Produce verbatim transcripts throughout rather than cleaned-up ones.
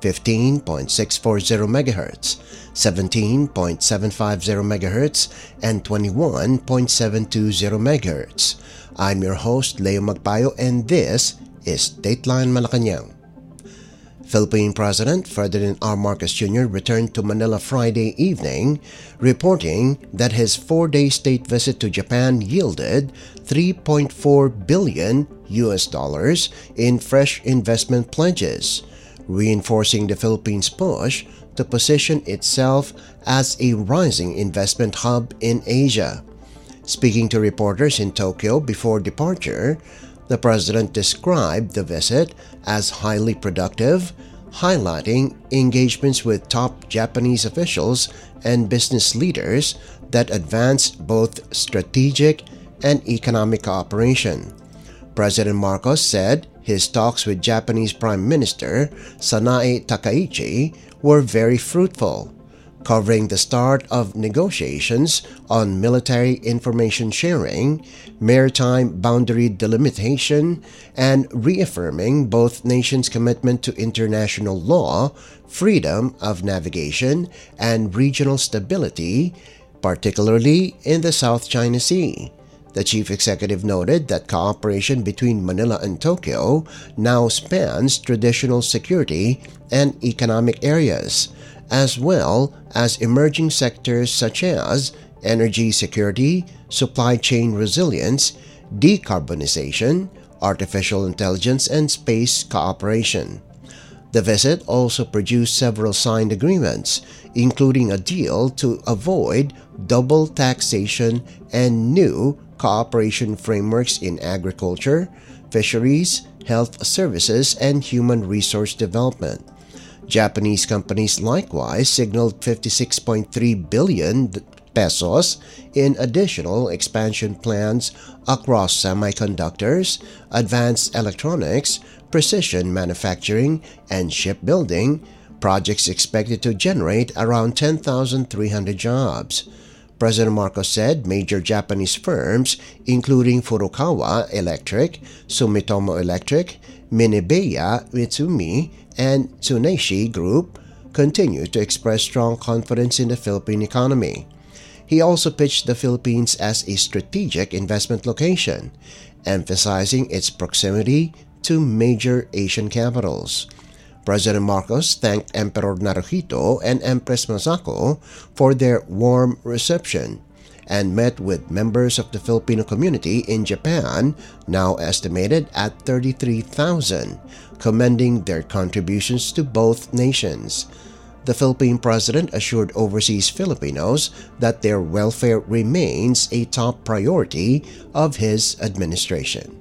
fifteen point six four zero megahertz, seventeen point seven five zero megahertz, and twenty-one point seven two zero megahertz. I'm your host, Leo Magpayo, and this is Dateline Malacanang. Philippine President Ferdinand R. Marcos Junior returned to Manila Friday evening, reporting that his four-day state visit to Japan yielded three point four billion U S dollars in fresh investment pledges, reinforcing the Philippines' push to position itself as a rising investment hub in Asia. Speaking to reporters in Tokyo before departure, the president described the visit as highly productive, highlighting engagements with top Japanese officials and business leaders that advanced both strategic and economic cooperation. President Marcos said his talks with Japanese Prime Minister Sanae Takaichi were very fruitful, covering the start of negotiations on military information sharing, maritime boundary delimitation, and reaffirming both nations' commitment to international law, freedom of navigation, and regional stability, particularly in the South China Sea. The chief executive noted that cooperation between Manila and Tokyo now spans traditional security and economic areas, as well as emerging sectors such as energy security, supply chain resilience, decarbonization, artificial intelligence, and space cooperation. The visit also produced several signed agreements, including a deal to avoid double taxation and new cooperation frameworks in agriculture, fisheries, health services, and human resource development. Japanese companies likewise signaled fifty-six point three billion pesos in additional expansion plans across semiconductors, advanced electronics, precision manufacturing, and shipbuilding, projects expected to generate around ten thousand three hundred jobs. President Marcos said major Japanese firms, including Furukawa Electric, Sumitomo Electric, Minebeya Mitsumi, and Tsuneishi Group, continue to express strong confidence in the Philippine economy. He also pitched the Philippines as a strategic investment location, emphasizing its proximity to major Asian capitals. President Marcos thanked Emperor Naruhito and Empress Masako for their warm reception and met with members of the Filipino community in Japan, now estimated at thirty-three thousand, commending their contributions to both nations. The Philippine president assured overseas Filipinos that their welfare remains a top priority of his administration.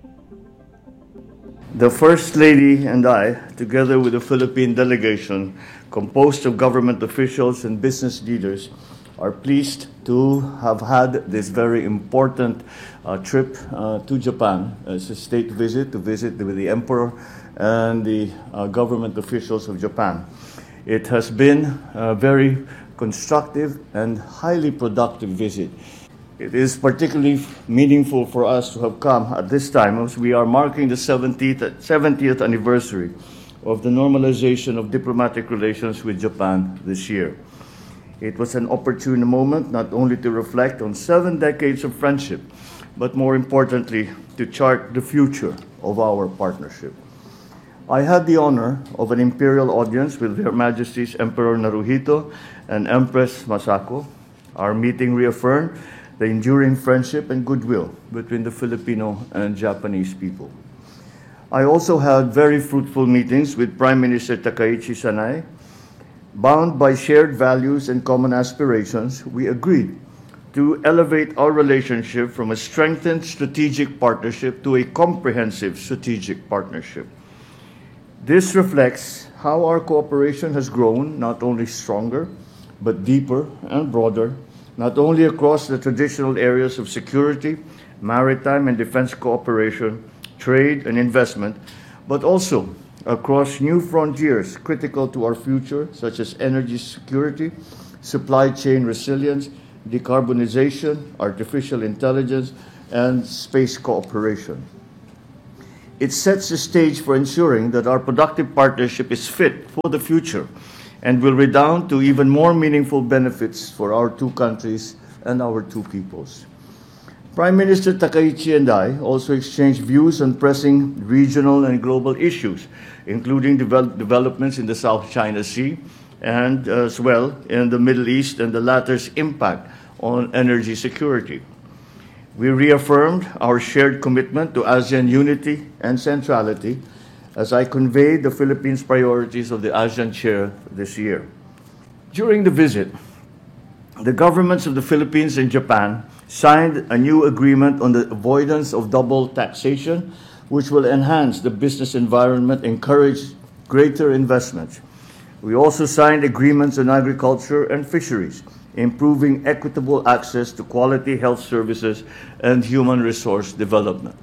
The First Lady and I, together with the Philippine delegation, composed of government officials and business leaders, are pleased to have had this very important uh, trip uh, to Japan as a state visit, to visit with the Emperor and the uh, government officials of Japan. It has been a very constructive and highly productive visit. It is particularly meaningful for us to have come at this time as we are marking the seventieth, seventieth anniversary of the normalization of diplomatic relations with Japan this year. It was an opportune moment not only to reflect on seven decades of friendship, but more importantly, to chart the future of our partnership. I had the honor of an imperial audience with Her Majesty's Emperor Naruhito and Empress Masako. Our meeting reaffirmed the enduring friendship and goodwill between the Filipino and Japanese people. I also had very fruitful meetings with Prime Minister Takaichi Sanae. Bound by shared values and common aspirations, we agreed to elevate our relationship from a strengthened strategic partnership to a comprehensive strategic partnership. This reflects how our cooperation has grown not only stronger, but deeper and broader, not only across the traditional areas of security, maritime and defense cooperation, trade and investment, but also across new frontiers critical to our future, such as energy security, supply chain resilience, decarbonization, artificial intelligence, and space cooperation. It sets the stage for ensuring that our productive partnership is fit for the future and will redound to even more meaningful benefits for our two countries and our two peoples. Prime Minister Takaichi and I also exchanged views on pressing regional and global issues, including develop developments in the South China Sea and uh, as well in the Middle East and the latter's impact on energy security. We reaffirmed our shared commitment to ASEAN unity and centrality as I conveyed the Philippines' priorities of the ASEAN Chair this year. During the visit, the governments of the Philippines and Japan signed a new agreement on the avoidance of double taxation, which will enhance the business environment, encourage greater investments. We also signed agreements on agriculture and fisheries, improving equitable access to quality health services and human resource development.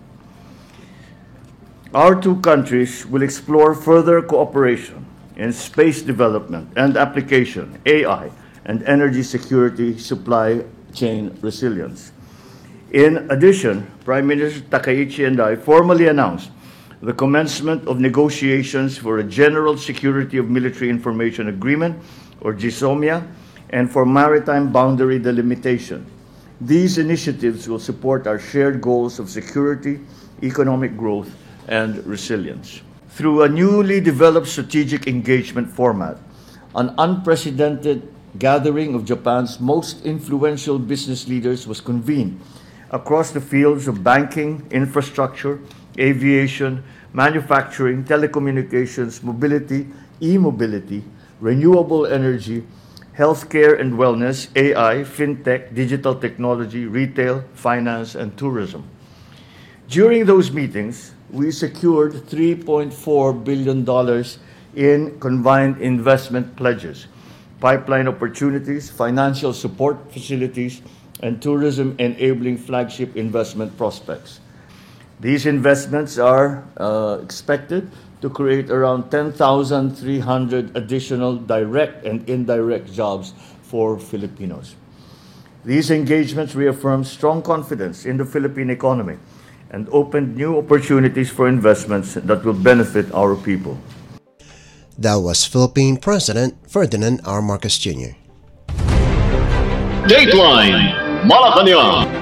Our two countries will explore further cooperation in space development and application, A I, and energy security, supply chain resilience. In addition, Prime Minister Takaichi and I formally announced the commencement of negotiations for a General Security of Military Information Agreement, or GSOMIA, and for maritime boundary delimitation. These initiatives will support our shared goals of security, economic growth, and resilience. Through a newly developed strategic engagement format, an unprecedented gathering of Japan's most influential business leaders was convened across the fields of banking, infrastructure, aviation, manufacturing, telecommunications, mobility, e-mobility, renewable energy, healthcare and wellness, A I, fintech, digital technology, retail, finance, and tourism. During those meetings, we secured three point four billion dollars in combined investment pledges, pipeline opportunities, financial support facilities, and tourism-enabling flagship investment prospects. These investments are uh, expected to create around ten thousand three hundred additional direct and indirect jobs for Filipinos. These engagements reaffirm strong confidence in the Philippine economy and opened new opportunities for investments that will benefit our people. That was Philippine President Ferdinand R. Marcos Junior Dateline Malacanang.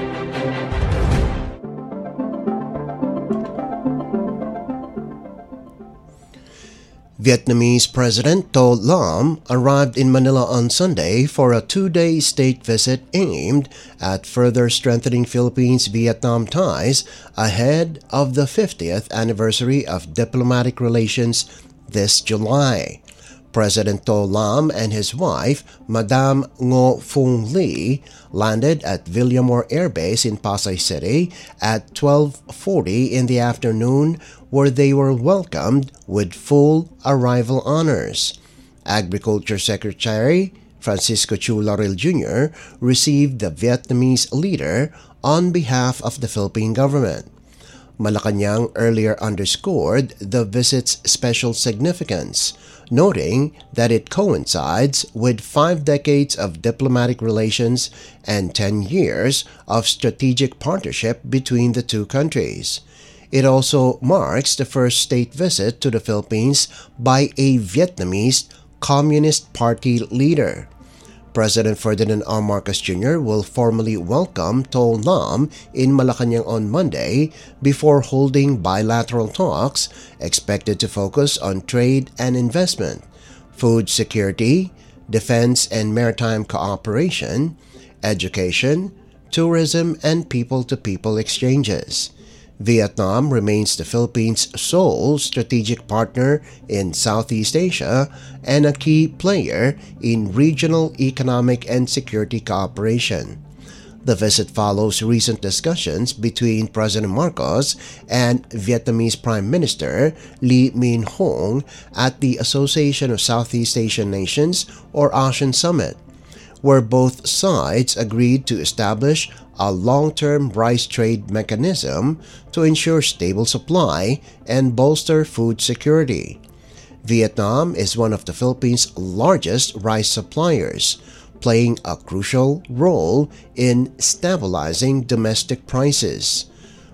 Vietnamese President To Lam arrived in Manila on Sunday for a two-day state visit aimed at further strengthening Philippines-Vietnam ties ahead of the fiftieth anniversary of diplomatic relations this July. President To Lam and his wife, Madame Ngo Phuong Ly, landed at Villamor Air Base in Pasay City at twelve forty in the afternoon, where they were welcomed with full arrival honors. Agriculture Secretary Francisco Chu Laurel Junior received the Vietnamese leader on behalf of the Philippine government. Malacanang earlier underscored the visit's special significance, noting that it coincides with five decades of diplomatic relations and ten years of strategic partnership between the two countries. It also marks the first state visit to the Philippines by a Vietnamese Communist Party leader. President Ferdinand R. Marcos Junior will formally welcome To Lam in Malacanang on Monday before holding bilateral talks expected to focus on trade and investment, food security, defense and maritime cooperation, education, tourism, and people-to-people exchanges. Vietnam remains the Philippines' sole strategic partner in Southeast Asia and a key player in regional economic and security cooperation. The visit follows recent discussions between President Marcos and Vietnamese Prime Minister Lee Min Hong at the Association of Southeast Asian Nations, or ASEAN Summit, where both sides agreed to establish a long-term rice trade mechanism to ensure stable supply and bolster food security. Vietnam is one of the Philippines' largest rice suppliers, playing a crucial role in stabilizing domestic prices.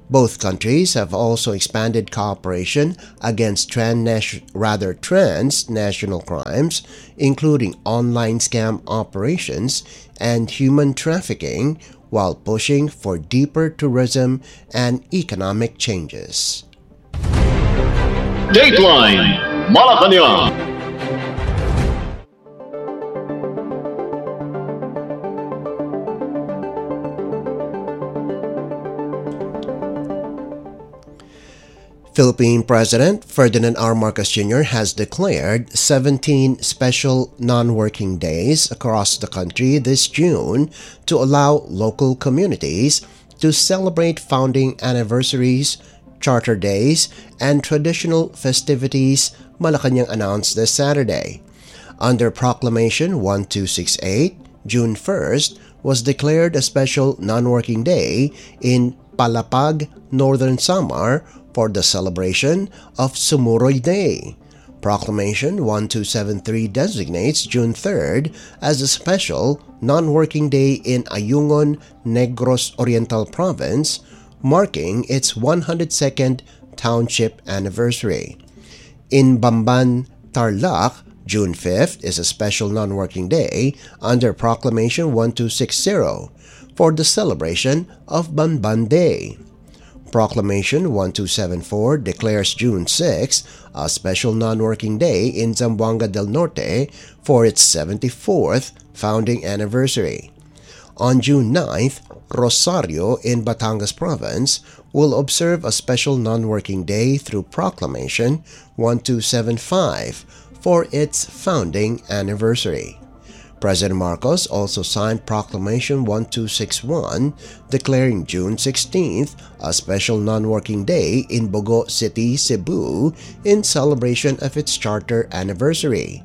Both countries have also expanded cooperation against trans rather transnational crimes, including online scam operations and human trafficking, while pushing for deeper tourism and economic changes. Dateline Malacanang. Philippine President Ferdinand R. Marcos Junior has declared seventeen special non-working days across the country this June to allow local communities to celebrate founding anniversaries, charter days, and traditional festivities, Malacanang announced this Saturday. Under Proclamation twelve sixty-eight, June first was declared a special non-working day in Palapag, Northern Samar, for the celebration of Sumuroy Day. Proclamation twelve seventy-three designates June third as a special non-working day in Ayungin, Negros Oriental Province, marking its one hundred second township anniversary. In Bamban, Tarlac, June fifth is a special non-working day under Proclamation twelve sixty for the celebration of Bamban Day. Proclamation twelve seventy-four declares June sixth a special non-working day in Zamboanga del Norte for its seventy-fourth founding anniversary. On June ninth, Rosario in Batangas Province will observe a special non-working day through Proclamation twelve seventy-five for its founding anniversary. President Marcos also signed Proclamation twelve sixty-one declaring June sixteenth a special non-working day in Bogo City, Cebu in celebration of its charter anniversary.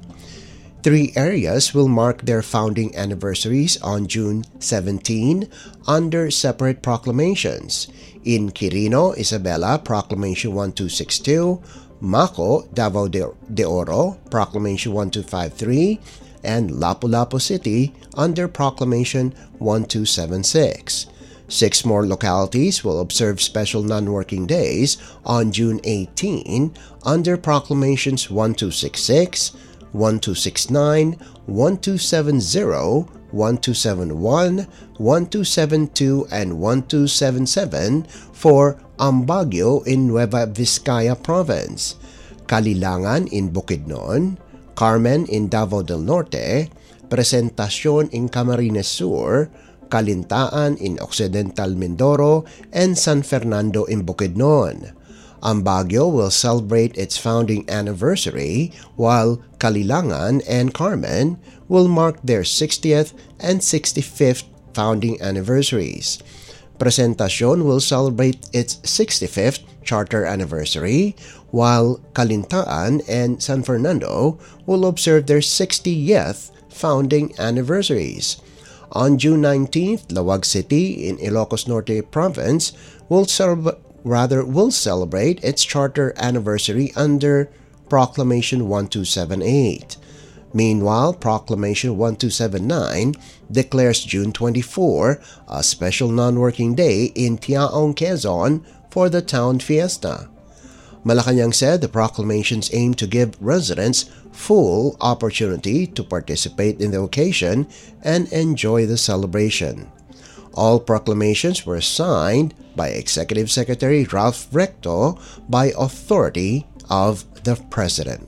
Three areas will mark their founding anniversaries on June seventeenth under separate proclamations. In Quirino, Isabela, Proclamation twelve sixty-two, Maco, Davao de Oro, Proclamation twelve fifty-three, and Lapu-Lapu City under Proclamation twelve seventy-six. Six more localities will observe special non-working days on June eighteenth under Proclamations twelve sixty-six, twelve sixty-nine, twelve seventy, twelve seventy-one, twelve seventy-two, and twelve seventy-seven for Ambaggio in Nueva Vizcaya Province, Kalilangan in Bukidnon, Carmen in Davao del Norte, Presentacion in Camarines Sur, Calintaan in Occidental Mindoro, and San Fernando in Bukidnon. Ambaggio will celebrate its founding anniversary, while Kalilangan and Carmen will mark their sixtieth and sixty-fifth founding anniversaries. Presentacion will celebrate its sixty-fifth charter anniversary, while Calintaan and San Fernando will observe their sixtieth founding anniversaries. On June nineteenth, Lawag City in Ilocos Norte Province will celeb- rather will celebrate its charter anniversary under Proclamation twelve seventy-eight. Meanwhile, Proclamation twelve seventy-nine declares June twenty-fourth a special non-working day in Tiaong, Quezon for the town fiesta. Malacanang said the proclamations aim to give residents full opportunity to participate in the occasion and enjoy the celebration. All proclamations were signed by Executive Secretary Ralph Recto by authority of the President.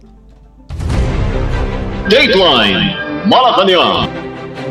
Dateline Malacanang.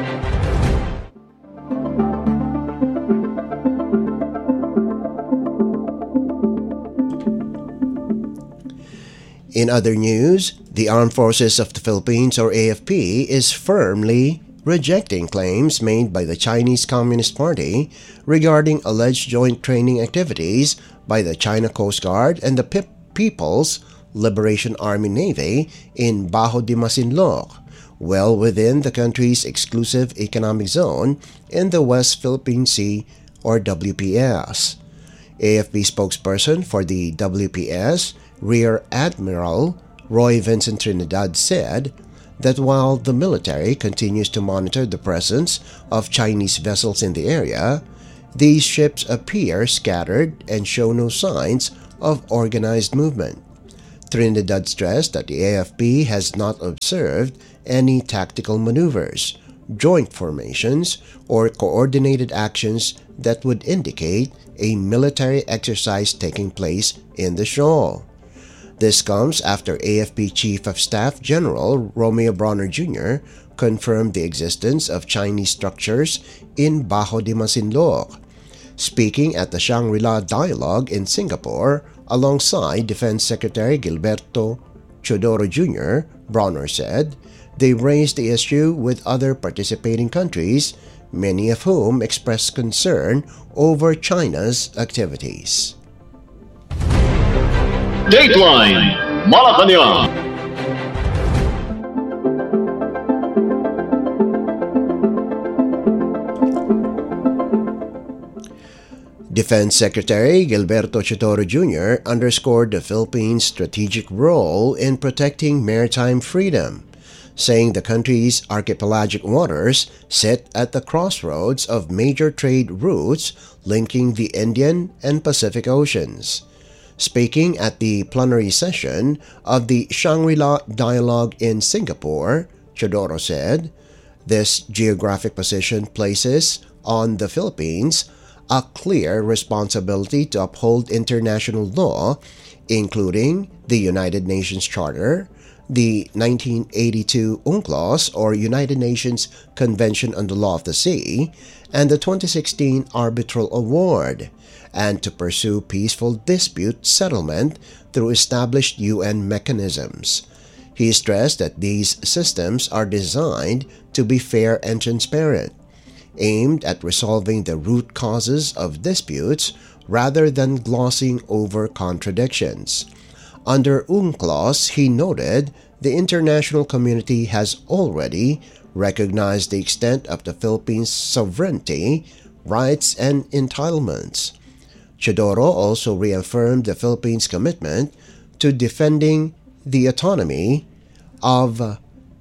In other news, the Armed Forces of the Philippines, or A F P, is firmly rejecting claims made by the Chinese Communist Party regarding alleged joint training activities by the China Coast Guard and the P- People's Liberation Army Navy in Bajo de Masinloc, well within the country's exclusive economic zone in the West Philippine Sea, or W P S. A F P spokesperson for the W P S, Rear Admiral Roy Vincent Trinidad, said that while the military continues to monitor the presence of Chinese vessels in the area, these ships appear scattered and show no signs of organized movement. Trinidad stressed that the A F P has not observed any tactical maneuvers, joint formations, or coordinated actions that would indicate a military exercise taking place in the shoal. This comes after A F P Chief of Staff General Romeo Bronner Junior confirmed the existence of Chinese structures in Bajo de Masinloc. Speaking at the Shangri-La Dialogue in Singapore alongside Defense Secretary Gilberto Chodoro Junior, Bronner said they raised the issue with other participating countries, many of whom expressed concern over China's activities. Dateline Malacanang. Defense Secretary Gilberto Chodoro Junior underscored the Philippines' strategic role in protecting maritime freedom, saying the country's archipelagic waters sit at the crossroads of major trade routes linking the Indian and Pacific Oceans. Speaking at the plenary session of the Shangri-La Dialogue in Singapore, Chodoro said, "This geographic position places on the Philippines a clear responsibility to uphold international law, including the United Nations Charter, the nineteen eighty-two UNCLOS or United Nations Convention on the Law of the Sea, and the twenty sixteen Arbitral Award, and to pursue peaceful dispute settlement through established U N mechanisms." He stressed that these systems are designed to be fair and transparent, aimed at resolving the root causes of disputes rather than glossing over contradictions. Under UNCLOS, he noted the international community has already recognized the extent of the Philippines' sovereignty, rights, and entitlements. Chodoro also reaffirmed the Philippines' commitment to defending the autonomy of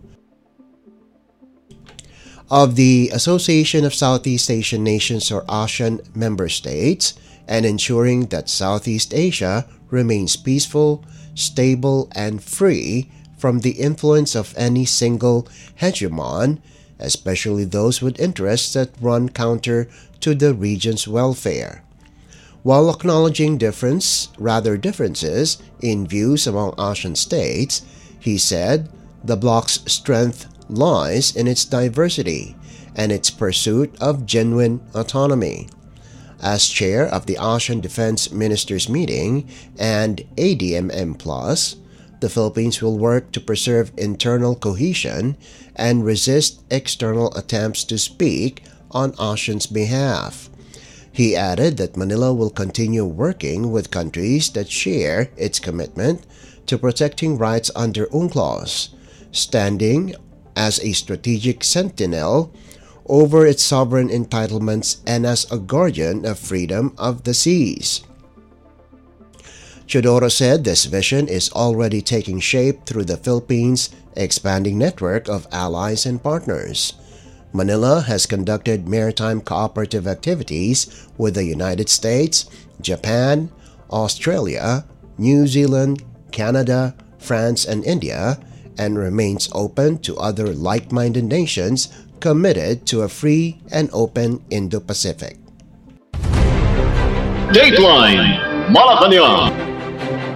of the Association of Southeast Asian Nations or ASEAN member states and ensuring that Southeast Asia remains peaceful, stable, and free from the influence of any single hegemon, especially those with interests that run counter to the region's welfare. While acknowledging difference, rather differences in views among ASEAN states, he said the bloc's strength lies in its diversity and its pursuit of genuine autonomy. As chair of the ASEAN Defense Ministers Meeting and A D M M plus, the Philippines will work to preserve internal cohesion and resist external attempts to speak on ASEAN's behalf. He added that Manila will continue working with countries that share its commitment to protecting rights under UNCLOS, standing as a strategic sentinel over its sovereign entitlements and as a guardian of freedom of the seas. Chodoro said this vision is already taking shape through the Philippines' expanding network of allies and partners. Manila has conducted maritime cooperative activities with the United States, Japan, Australia, New Zealand, Canada, France, and India, and remains open to other like-minded nations committed to a free and open Indo-Pacific. Dateline Malacanang.